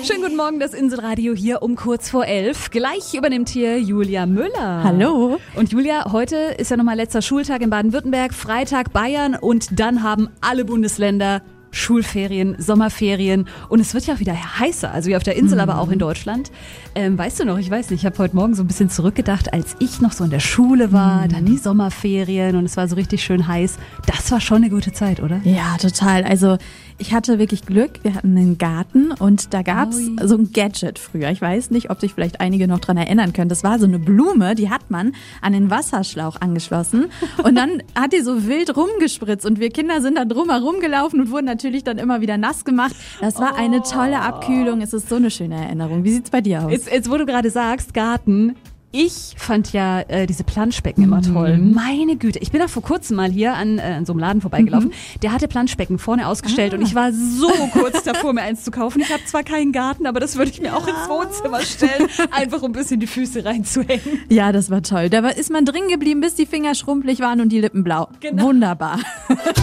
Schönen guten Morgen, das Inselradio hier um kurz vor 11. Gleich übernimmt hier Julia Müller. Hallo. Und Julia, heute ist ja nochmal letzter Schultag in Baden-Württemberg, Freitag Bayern und dann haben alle Bundesländer Schulferien, Sommerferien und es wird ja auch wieder heißer, also wie auf der Insel, aber auch in Deutschland. Weißt du noch, ich weiß nicht, ich habe heute Morgen so ein bisschen zurückgedacht, als ich noch so in der Schule war, dann die Sommerferien und es war so richtig schön heiß. Das war schon eine gute Zeit, oder? Ja, total. Also ich hatte wirklich Glück, wir hatten einen Garten und da gab's so ein Gadget früher. Ich weiß nicht, ob sich vielleicht einige noch dran erinnern können. Das war so eine Blume, die hat man an den Wasserschlauch angeschlossen und dann hat die so wild rumgespritzt und wir Kinder sind da drum herum gelaufen und wurden natürlich dann immer wieder nass gemacht. Das war eine tolle Abkühlung. Es ist so eine schöne Erinnerung. Wie sieht's bei dir aus? Jetzt, wo du gerade sagst, Garten. Ich fand ja diese Planschbecken immer toll. Meine Güte. Ich bin da vor kurzem mal hier an so einem Laden vorbeigelaufen. Der hatte Planschbecken vorne ausgestellt und ich war so kurz davor, mir eins zu kaufen. Ich habe zwar keinen Garten, aber das würde ich mir auch ins Wohnzimmer stellen, einfach um ein bisschen die Füße reinzuhängen. Ja, das war toll. Da ist man drin geblieben, bis die Finger schrumpelig waren und die Lippen blau. Genau. Wunderbar.